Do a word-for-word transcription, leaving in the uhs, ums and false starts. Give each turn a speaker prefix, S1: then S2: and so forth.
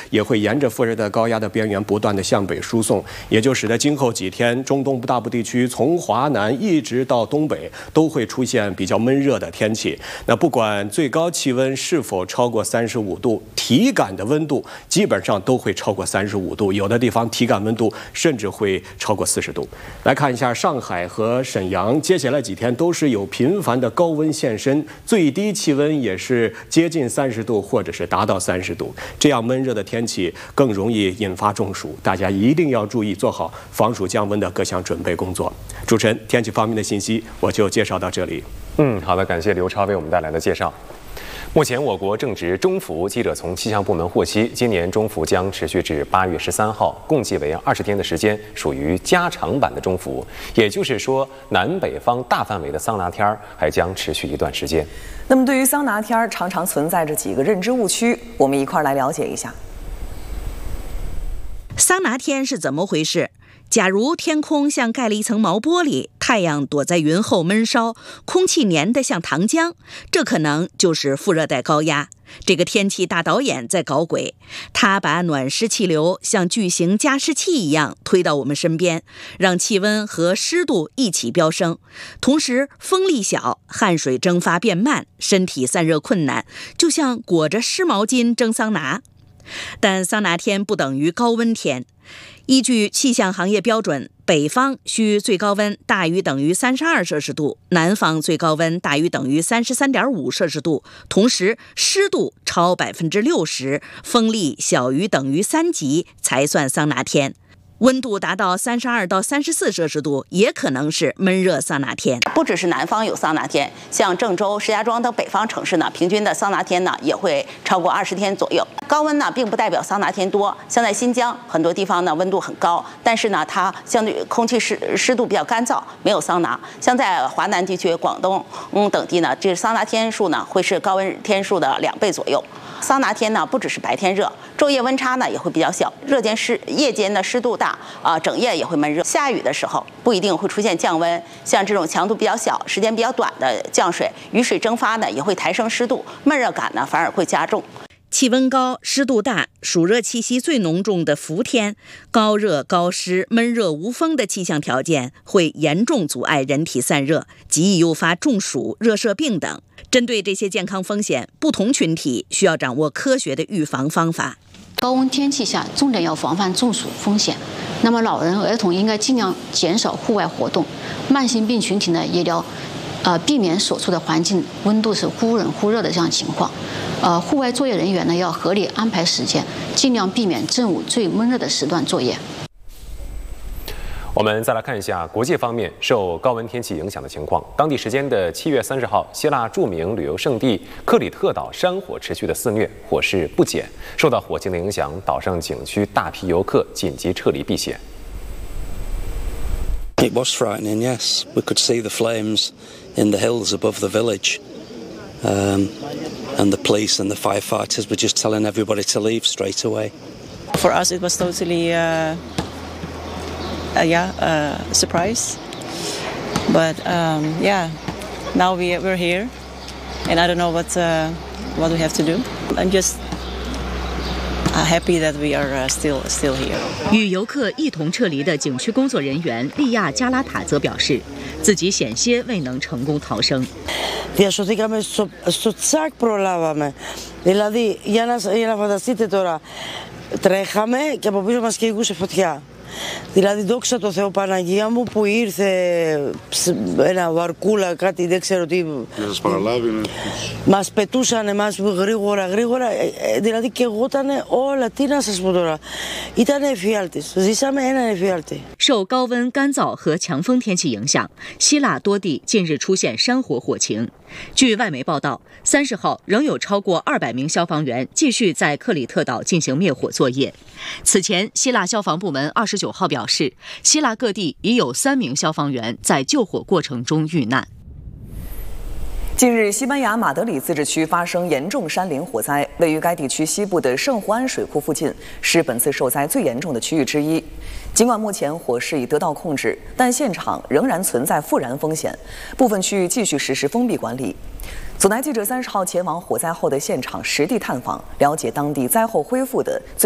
S1: 也会沿着副热带高压的边缘不断的向北输送，也就使得今后几天中东大部地区从华南一直到东北都会出现比较闷热的天气。那不管最高气温是否超过三十五度，体感的温度基本上都会超过三十五度，有的地方体感温度甚至会超过四十度。来看一下上海和沈阳，接下来几天都是有频繁的高温现身，最低气温也是接近三十度或者是达到三十度。这样闷热的天气更容易引发中暑，大家一定要注意做好防暑降温的各项准备工作。主持人，天气方面的信息我就介绍到这里。
S2: 嗯，好的，感谢刘超为我们带来的介绍。目前，我国正值中伏。记者从气象部门获悉，今年中伏将持续至八月十三号，共计为二十天的时间，属于加长版的中伏。也就是说，南北方大范围的桑拿天儿还将持续一段时间。
S3: 那么，对于桑拿天儿，常常存在着几个认知误区，我们一块儿来了解一下。
S4: 桑拿天是怎么回事？假如天空像盖了一层毛玻璃，太阳躲在云后闷烧，空气黏得像糖浆，这可能就是副热带高压。这个天气大导演在搞鬼，他把暖湿气流像巨型加湿器一样推到我们身边，让气温和湿度一起飙升，同时风力小，汗水蒸发变慢，身体散热困难，就像裹着湿毛巾蒸桑拿。但桑拿天不等于高温天。依据气象行业标准，北方需最高温大于等于三十二摄氏度，南方最高温大于等于三十三点五摄氏度，同时湿度超百分之六十，风力小于等于三级才算桑拿天。温度达到三十二到三十四摄氏度，也可能是闷热桑拿天。
S5: 不只是南方有桑拿天，像郑州、石家庄等北方城市呢，平均的桑拿天呢也会超过二十天左右。高温呢，并不代表桑拿天多，像在新疆很多地方呢温度很高，但是呢它相对空气湿湿度比较干燥，没有桑拿。像在华南地区、广东嗯等地呢，这桑拿天数呢会是高温天数的两倍左右。桑拿天呢，不只是白天热，昼夜温差呢也会比较小，热间湿夜间的湿度大啊、呃，整夜也会闷热。下雨的时候不一定会出现降温，像这种强度比较小、时间比较短的降水，雨水蒸发呢也会抬升湿度，闷热感呢反而会加重。
S4: 气温高、湿度大、暑热气息最浓重的伏天，高热高湿、闷热无风的气象条件会严重阻碍人体散热，极易诱发中暑、热射病等。针对这些健康风险，不同群体需要掌握科学的预防方法。
S6: 高温天气下，重点要防范中暑风险。那么，老人、儿童应该尽量减少户外活动。慢性病群体呢，也要呃避免所处的环境温度是忽冷忽热的这样情况。呃，户外作业人员呢，要合理安排时间，尽量避免正午最闷热的时段作业。
S2: 我们再来看一下国际方面受高温天气影响的情况。当地时间的七月三十号，希腊著名旅游胜地克里特岛山火持续的肆虐，火势不减。受到火情的影响，岛上景区大批游客紧急撤离避险。
S7: It was frightening, yes. We could see the flames in the hills above the village. Um, and the police and the firefighters were just telling everybody to leave straight away.
S8: For us, it was totally, uh, uh, yeah, a uh, surprise. But um, yeah, now we we're here, and I don't know what uh, what we have to do. I'm just happy that we are uh, still still here.
S9: 与游客一同撤离的景区工作人员利亚加拉塔则表示，自己险些未能成功逃生。
S10: Διασωθήκαμε στο, στο τσάκ προλάβαμε. Δηλαδή, για να, για να φανταστείτε τώρα, τρέχαμε και από πίσω μας κυνηγούσε φωτιά. Δηλαδή, δόξα τω Θεώ Παναγία μου που ήρθε ένα βαρκούλα, κάτι δεν ξέρω τι. Να σας παραλάβει, ναι. Μας πετούσαν εμάς γρήγορα, γρήγορα. Δηλαδή, και εγώ ήταν όλα. Τι να σας πω τώρα. Ήταν εφιάλτης. Ζήσαμε έναν εφιάλτη.
S9: 受高温、干燥和强风天气影响，希腊多地近日出现山火火情。据外媒报道，三十号仍有超过二百名消防员继续在克里特岛进行灭火作业。此前，希腊消防部门二十九号表示，希腊各地已有三名消防员在救火过程中遇难。
S3: 近日，西班牙马德里自治区发生严重山林火灾，位于该地区西部的圣胡安水库附近是本次受灾最严重的区域之一。尽管目前火势已得到控制，但现场仍然存在复燃风险，部分区域继续实施封闭管理。总台记者三十号前往火灾后的现场实地探访，了解当地灾后恢复的最